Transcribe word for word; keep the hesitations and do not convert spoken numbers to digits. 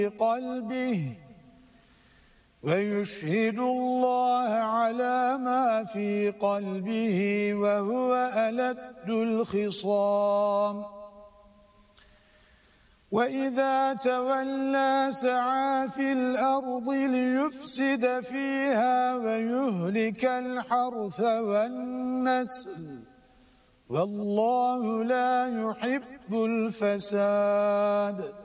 قلبه ويشهد الله على ما في قلبه وهو ألد الخصام وإذا تولى سعى في الأرض ليفسد فيها ويهلك الحرث والنسل والله لا يحب الفساد